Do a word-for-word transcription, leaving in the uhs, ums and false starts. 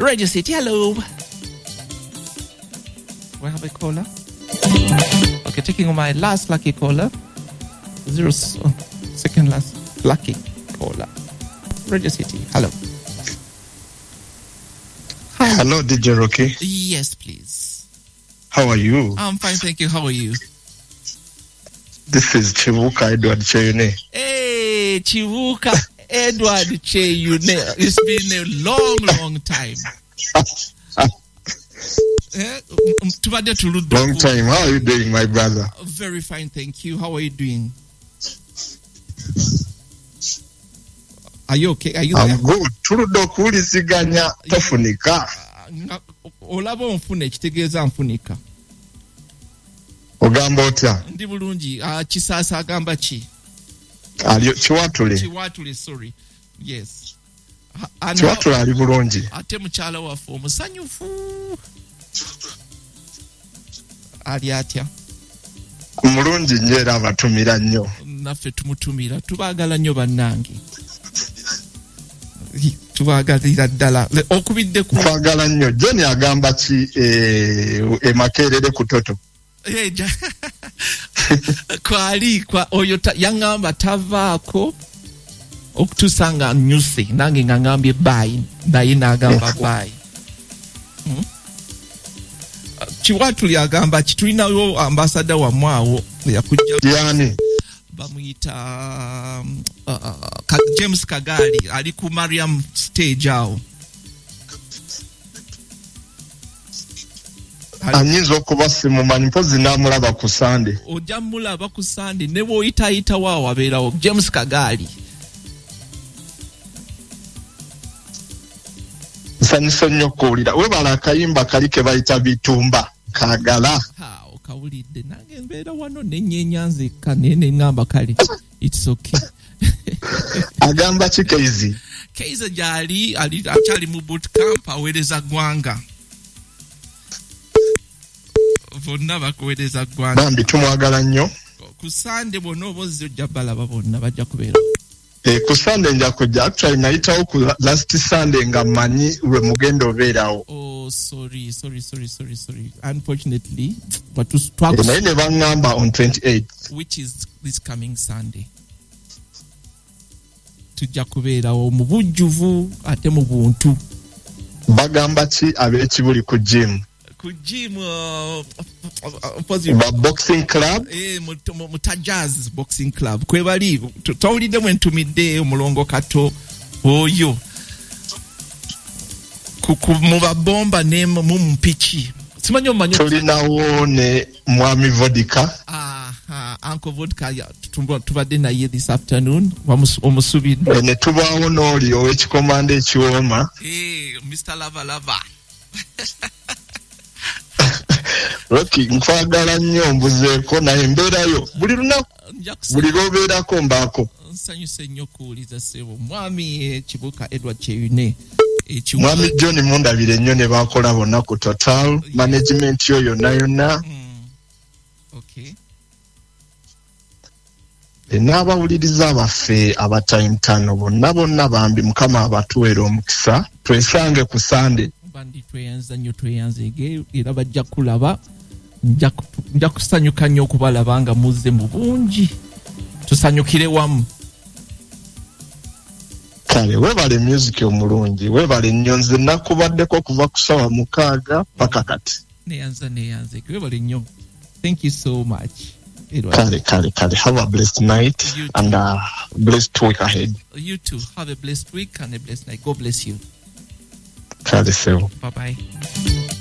Radio City, hello. We have a caller. Okay, taking on my last lucky caller. Zero, uh, second last lucky caller. Radio City, hello. Hi. Hello, D J Rocky. Yes, please. How are you? I'm fine, thank you. How are you? This is Chivuka Edward Cheyune. Hey, Chivuka Edward Cheyune. It's been a long, long time. Long time. How are you doing, my brother? Very fine, thank you. How are you doing? Are you okay? Are you I'm there? good. Tuludo kulisiganya tofunika. Olaba onfuna ekitegeeza nfunika. Ogamba otya? Ndi bulungi. Ah, Kisaasa agamba ki? Ali Kiwatule. Kiwatule, sorry. Yes. Kiwatule ali bulungi. Ate mukyala waffe omusanyufu. Ali atya? Mulungi nnyo era abatumira nnyo. Naffe tumutumira. Tubaagala nnyo bannange. Tubagalira ddala. Okubidde ku twagala nnyo. John agamba ki e, e Makerere ku Toto? Eja. Kwali kwa oyo yangamba tavaako okutusanga nyuse nange ngangambye bye naye nagamba bye. Hmm? Kiwatuli agamba kitulinayo ambassador wa mwawo yakujja yani bamuyita um, uh, uh, James Kagali ali ku Mariam stage awo. Anyinza okuba simumanyi mpozi namulaba ku Sunday. Ojja mulaba ku Sunday ne bw'oyitayita waawo abeerawo James Kagali. Nsanyusa nnyo kuwulira. Webala akayimba kali ke bayita bitumba kaagala. Ha, okawulidde nange mbeera wano nennyenya nzekka naye ne ngamba kale it's okay. Agamba ki Keizi? Keizi gyali ali akyali mu boot camp aweereza ggwanga. Bonna bakuweereza ggwanga. Bambi tumwagala nnyo. Ku Sunday bonna obozzi ojja balaba bonna bajja kubeera. Eh, ku Sunday nja kujja. Actually nayitawo ku last Sunday nga mmanyi lwe mugenda obeerawo. Oh, sorry, sorry, sorry, sorry, sorry. Unfortunately, but to talk. Naye ne bangamba on twenty-eighth. Which is this coming Sunday. Tujja kubeerawo mu bujjuvu ate mu buntu. Bagamba ki ab'ekibuli ku gym? Ku gym uh, ba boxing club eh Mutajaz boxing club kwebali tawulidde mwe ntumidde omulongo kato oyo ku mu babomba ne mu mpiki simanyo manyo tulinawo ne mwami vodka. Ah, ah Uncle Vodka tubadde naye this afternoon omusubidde ne tubaawo n'oli ow'ekikomanda ekiwooma eh Mister Lava Lava. Rocky nkwagala nnyo mbuzeeko naye mbeerayo buli lunaku buli lw'obeerako mbaako. Nsanyuse nnyo kuwuliza ssebo mwami Kibuka Edward Cheyune. Mwami John mundabire nnyo ne baakola bonna ku Total management yo yonna yonna. Okay. N'abawuliriza abaffe aba time tano bonna bonna bambi Mukama abatuweera omukisa twesange ku Sunday. Bandi tweyanza nnyo tweyanzege era bajja kulaba nja kusanyuka nnyo okubalaba nga muzze mu bungi tusanyukire wamu. Kale webale music omulungi webale nnyo nze nakubaddeko kuva ku ssaawa mukaaga paka kati. Neyanza neyanzege webale nnyo. Thank you so much. Kale kale kale have a blessed night and a blessed week ahead. You too have a blessed week and a blessed night. God bless you. Kale sewo. Bye bye.